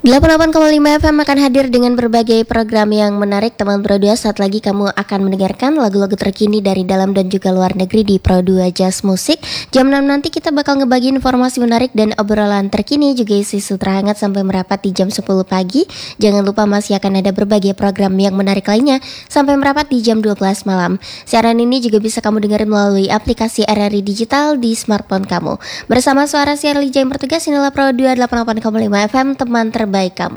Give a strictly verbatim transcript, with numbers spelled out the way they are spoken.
delapan puluh delapan koma lima F M akan hadir dengan berbagai program yang menarik teman Pro dua. Saat lagi kamu akan mendengarkan lagu-lagu terkini dari dalam dan juga luar negeri di Pro dua Jazz Musik. Jam enam nanti kita bakal ngebagi informasi menarik dan obrolan terkini, juga isi sutra hangat sampai merapat di jam sepuluh pagi. Jangan lupa masih akan ada berbagai program yang menarik lainnya sampai merapat di jam dua belas malam. Siaran ini juga bisa kamu dengerin melalui aplikasi R R I Digital di smartphone kamu. Bersama suara Shirley Jai bertugas, inilah Pro dua delapan puluh delapan koma lima F M, teman terbaik kamu.